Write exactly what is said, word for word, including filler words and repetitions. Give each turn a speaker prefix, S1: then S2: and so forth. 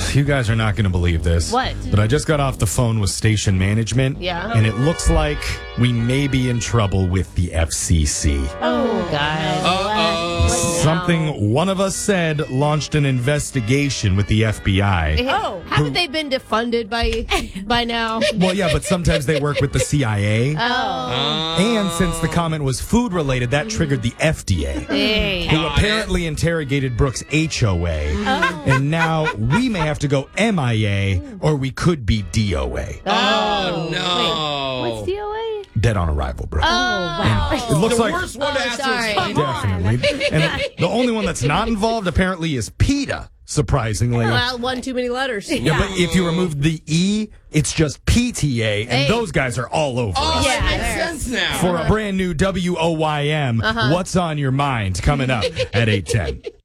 S1: You guys are not going to believe this.
S2: What?
S1: But I just got off the phone with station management.
S2: Yeah.
S1: And it looks like we may be in trouble with the F C C.
S2: Oh, God.
S3: Uh-oh.
S1: Something one of us said launched an investigation with the F B I.
S2: Oh, haven't they been defunded by by now?
S1: Well, yeah, but sometimes they work with the C I A.
S2: Oh.
S1: And since the comment was food related, that triggered the F D A.
S2: Hey.
S1: Who apparently interrogated Brooks' H O A.
S2: Oh.
S1: And now we may have to go M I A or we could be D O A.
S3: Oh, no.
S2: Wait, what's D O A?
S1: Dead on arrival, bro.
S2: Oh, wow.
S1: It looks
S3: the
S1: like
S3: worst one to
S2: Oh,
S3: ask
S2: sorry.
S3: those
S1: definitely. And the only one that's not involved apparently is PETA, surprisingly.
S2: Well, one too many letters.
S1: Yeah, but if you remove the E, it's just P T A, and
S2: Hey.
S1: those guys are all over
S3: Oh,
S1: us.
S2: Yeah,
S3: that makes
S2: there.
S3: sense now.
S1: For a brand new W O Y M,
S2: Uh-huh.
S1: What's on Your Mind, coming up at eight ten.